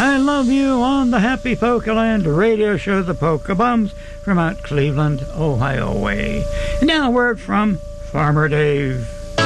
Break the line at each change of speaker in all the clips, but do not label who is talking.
I Love You on the Happy Pokeland radio show, the Pokebums, from out Cleveland, Ohio way. And now a word from Farmer Dave.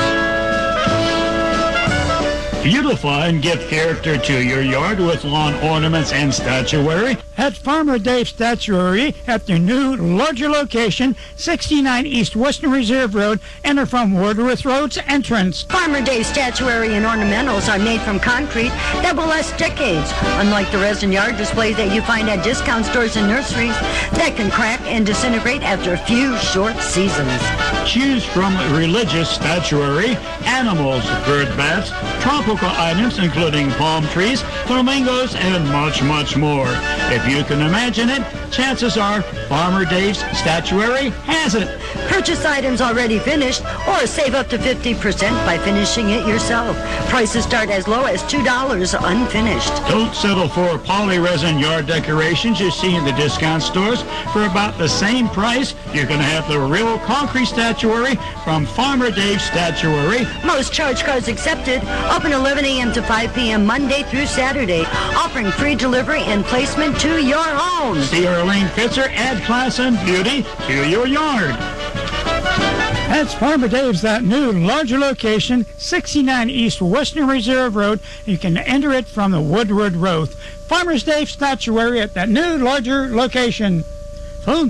Beautify and give character to your yard with lawn ornaments and statuary
at Farmer Dave Statuary at their new, larger location, 69 East Western Reserve Road. Enter from Woodworth Road's entrance.
Farmer Dave Statuary and ornamentals are made from concrete that will last decades, unlike the resin yard displays that you find at discount stores and nurseries that can crack and disintegrate after a few short seasons.
Choose from religious statuary, animals, bird baths, tropical items including palm trees, flamingos, and much, much more. If you can imagine it, chances are Farmer Dave's Statuary has it.
Purchase items already finished or save up to 50% by finishing it yourself. Prices start as low as $2 unfinished.
Don't settle for poly-resin yard decorations you see in the discount stores. For about the same price, you're going to have the real concrete statuary from Farmer Dave's Statuary.
Most charge cards accepted. Open 11 a.m. to 5 p.m. Monday through Saturday, offering free delivery and placement to your home.
See Arlene Pitzer, add class and beauty to your yard.
That's Farmer Dave's, that new, larger location, 69 East Western Reserve Road. You can enter it from the Woodward Road. Farmer's Dave Statuary at that new, larger location. Phone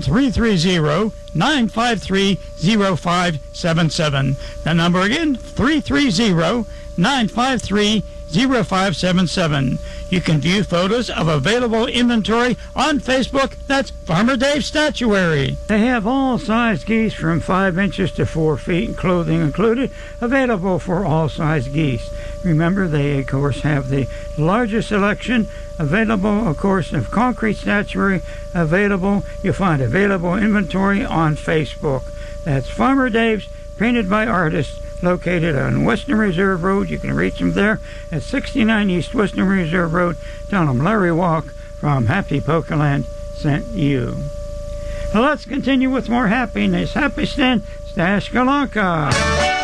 330-953-0577. The number again, 330-953-0577. You can view photos of available inventory on Facebook. That's Farmer Dave Statuary. They have all size geese from 5 inches to 4 feet, clothing included, available for all size geese. Remember, they, of course, have the largest selection available, of course, of concrete statuary available. You'll find available inventory on Facebook. That's Farmer Dave's, painted by artists, located on Western Reserve Road. You can reach them there at 69 East Western Reserve Road. Tell them Larry Walk from Happy Pokeland sent you. Well, let's continue with more happiness. Happy Stan Stashkalanka.